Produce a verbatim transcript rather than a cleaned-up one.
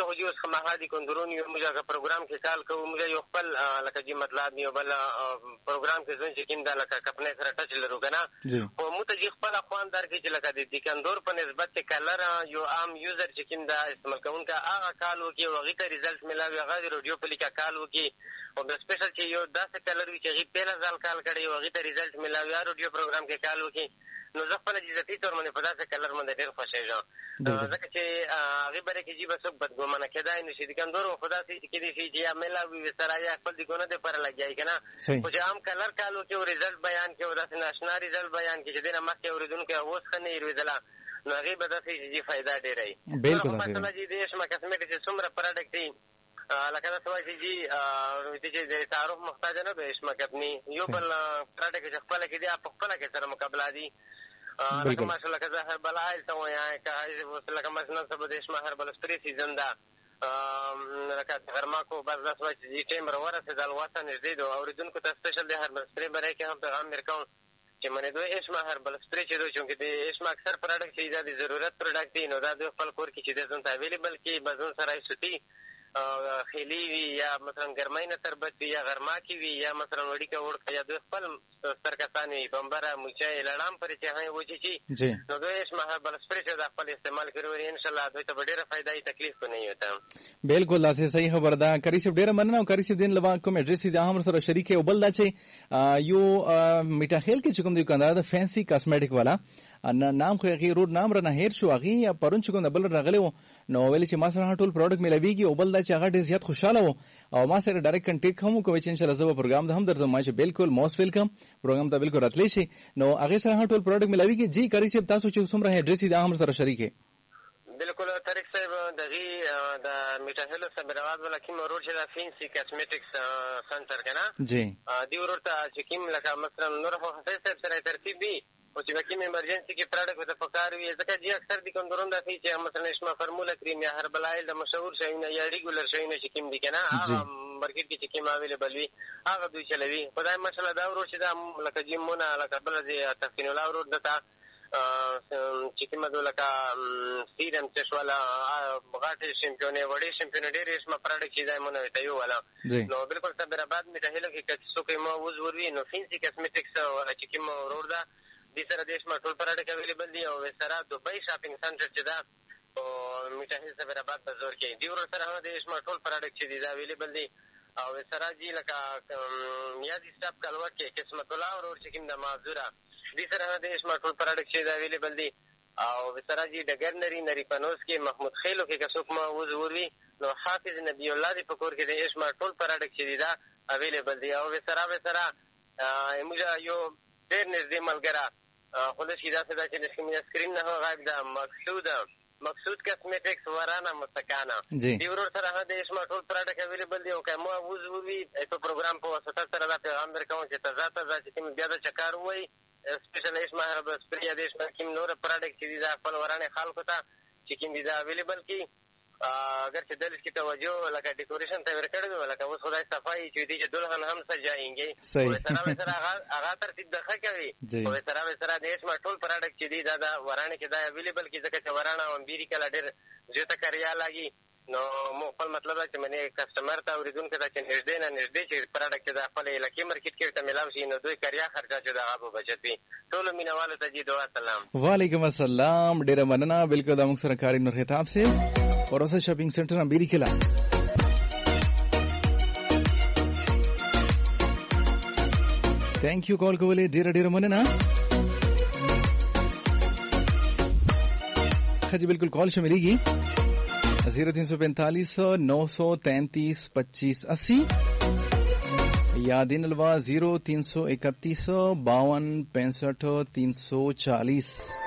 خو جو اوس مهادي کندرون یو موږ هغه پروګرام کې کال کوو موږ یو خپل لکه چې مطلب یو بل پروګرام کې ځون چې کوم دا لکه کپنې سره ټچ لرو که نه خو موږ ته چې خپل اخوان درکړي چې لکه د دیکندور په نسبت چې کلر یو عام یوزر چې کوم دا استعمال کوونکی هغه کال وکړي او هغې ته ریزلټ میلاوي هغه د راډیو په لیکه کال وکړي او د سپیشل چې یو داسې کلر وي چې هغې پهله ځل کال کړی او هغې ته ریزلټ میلاوي هغه راډیو پروګرام کې کال وکړي نو زه خپله جزتي طور باندې په داسې کلر باندې ډېر خوښېږم ځکه چې هغې باره کې جي به څوک بدګمانه کېدای نه شي د کندور خو داسې چې کېدای شي چې یا میلاوي وي سره یا خپل د ګونه دپاره لګیایي که نه خو چې عام کلر کال وکړي او ریزلټ بیان کړي او داسې ناشنا ریزلټ بیان کړي چې دې نه مخکې اورېدونکی اوس ښه نه اورېدله نو هغې به داسې چې جي فایده ډېره وي مثلا چې د اشما کسمیټک چې څومره پروډکټ دي لکه داسې وایي چې جي چې د تعارف محتاجه نه ده اشما کمپني یو بل پروډکټ چې خپله کې دي په خپله کې سره مقابله دي لکه ماشاءالله که زه هربل آیل ته ووایم که لکه مثلا سبا د اشما هربل سپرې سیزن ده لکه غرما کو بس داسې وایي چې جي ټایم را ورسېدل وته نږدې ده اورېدونکو ته سپیشل د هربل سپرې برای کې هم پیغام ورکوم چې منې دوی اشما هربل سپرې چې دوی چونکې د اشما اکثر پروډکټ چې دا د ضرورت پروډکټ دي نو دا دوی خپل کور کې چې دی ځان ته اویلیبل کړي به ځان سره یې سوتي خیلی وي یا مثلا ګرمۍ نه تربت وي یا غرما کې وي یا مثلا وړیکه وړکه یا دوی خپل سترکسان وي بمبره موچۍ لړام پرې چې هغې وچې شي نو دوی اشما هربل سپرې چې دا خپل استعمال کړي وري انشاءالله دوی ته به ډېره فایده وي تکلیف به نه وي ورته بالکل داسې صحیح خبره ده کري صاحب ډېره مننه او کري صاحب دین لبا کوم اډرس دی هم سره شریک او بل دا چې یو میټا خیل کې چې کوم دی کاندار د فینسی کاسمیټک والا نام خو هغې روډ نام رانه هیر شو هغې پرون چې کوم د بل راغلی و نو ویلې چې ما سره ټول پروډکټ میلاویږي او بل دا چې هغه ډېر زیات خوشحاله و او ما سره ډایرکټ کنټیکټ هم وکوئ چې انشاءالله زه به پروګرام ته هم درځم ما چې بالکل موست ویلکم پروګرام ته بالکل راتلی شي نو هغې سره ټول پروډکټ میلاویږي جی کري صاحب تاسو چې څومره اډرس دی هم سره شریک یې بالکل طارق صاحب دغې د میټا هیلو صبرآباد والا کوم روډ چې دا فینسي کاسمیټکس سنټر که نه جی دې روډ ته چې کوم لکه مثلا نور خو حفیظ صاحب سره ترتیب وي او چې به کوم ایمرجنسي کې پروډکټ ورته پکار وي ځکه جي اکثر د کندورون داسې چې مثلا اشما فرموله کریم یا هربل آیل د مشهور شیونه یا ریګولر شیونه چې کوم دي که نه هغه مارکیټ کې چې کوم اویلیبل وي هغه دوی چلوي خدای ماشاءالله دا روډ چې دا لکه جیمونه لکه بله د تسکین الله روډ دته چې کومه ده لکه سیرم چشواله غاټې شیمپیونې وړې شیمپیونې ډېرې اشما پروډکټ چې دا مونه ورته یو والا نو بالکل صبرآباد میټا هیلو کې که څوک یې ما اوس وروي نو فینسي کاسمیټکس والا چې کوم روډ ده دې سره د اشما ټول پروډکټ اویلیبل دي او سره دوبۍ شاپینګ سنټر چې ده او میټا هیل صبرآباد په زور کې دې ورو سره هم د اشما ټول پروډکټ چې دي دا اویلیبل دي او سره جي لکه یادي سټاپ کلوه کې قسمت الله ورور چې کوم د معذوره دې سره هم د اشما ټول پروډکټ چې دا اویلیبل دي او سره جي ډګر نري نري پنوس کې محمود خیلو کې که څوک ما اوس وروي نو حافظ نبی الله دې په کور کې د اشما ټول پروډکټ چې دي دا اویلیبل دي او سره سره موږ یو ډېر نږدې ملګره خو داسې داسې ده چې د سکرین نه غږ ده مقصود مقصود کاسمیټکس ورانه مستکانه دې ورور سره هم د اشما ټول پروډکټ اویلیبل دي او که ما اوس ووي په پروګرام په واسطه سره دا پیغام درکوم چې تازه تازه چې کوم بیا د چکر ووایي سپیشل اشما هربل سپرې یا د اشما کوم نور پروډکټ چې دي دا خپل ورانې خلکو ته چې کوم دي دا اویلیبل کړي اگر چې دلس کې توجه لکه ډیکوریشن ته ورکړی وي لکه اوس خدای صفایي چې دي چې دلهن هم سجاینګي او سره سره هغه ترتیب د ښه کوي او سره سره د اشما ټول پروډکټ چې دي دا د ورانې کې دا اویلیبل کړي ځکه چې ورانه او امبیري کله ډېر زیاته کریا لګي نو مو خپل مطلب ده چې منې کسټمر ته اورېدونکي ته چې نږدې نه نږدې چې پروډکټ د خپل علاقې مارکیټ کې ورته میلاو شي نو دوی کریا خرچه چې د هغه به بچت وي ټولو مینهوالو ته جي دعا سلام وعلیکم السلام ډېره مننه بالکل دا موږ سره کاري نور خطاب صاحب پروسه شاپینګ سنټر امبیري کلا thank you call को बोले डेरा डेरा मने ना हाँ जी बिल्कुल कॉल से मिलेगी जीरो तीन सौ पैंतालीस नौ सौ तैंतीस पच्चीस अस्सी या दिन अलवा जीरो तीन सौ इकतीस बावन पैंसठ तीन सौ चालीस